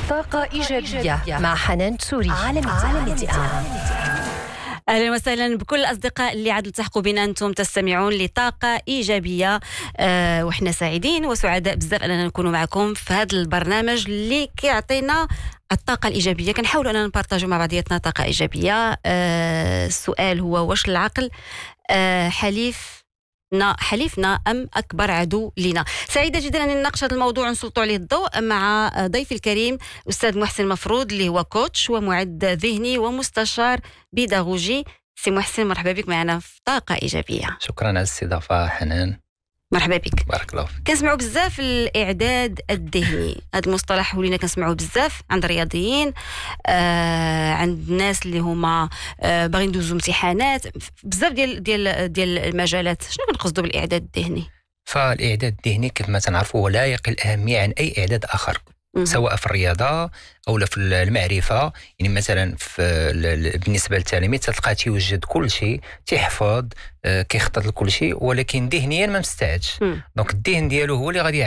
طاقة إيجابية مع حنان تسوري على ميديا. أهلا وسهلا بكل الأصدقاء اللي عاد التحقوا بنا. أنتم تستمعون لطاقة إيجابية، وإحنا سعيدين وسعداء بزاف أننا نكون معكم في هذا البرنامج اللي كيعطينا الطاقة الإيجابية. كنحاولوا أننا نبارطاجوا مع بعضياتنا طاقة إيجابية. السؤال هو: واش العقل حليفنا أم أكبر عدو لنا؟ سعيدة جدا أن نناقش هذا الموضوع ونسلطوا عليه الضوء مع ضيفي الكريم أستاذ محسن مفروض، اللي هو كوتش ومعد ذهني ومستشار بيداغوجي. سي محسن، مرحبا بك معنا في طاقة إيجابية. شكرا على الاستضافة حنان. مرحبا بك. بارك الله فيك. كنسمعوا بزاف الإعداد الذهني، هذا المصطلح ولينا كنسمعوا بزاف عند الرياضيين، عند الناس اللي هما باغيين يدوزوا امتحانات، بزاف ديال المجالات. شنو كنقصدوا بالإعداد الذهني؟ فالإعداد الذهني كيف ما تنعرفوا هو لا يقل أهمية عن أي إعداد آخر، سواء في الرياضة أو في المعرفة. يعني مثلا بالنسبة للتلاميذ تلقى تيوجد كل شيء، تيحفظ، كيخطط لكل شيء، ولكن ذهنيا ما مستعدش. دونك الذهن ديالو هو اللي غادي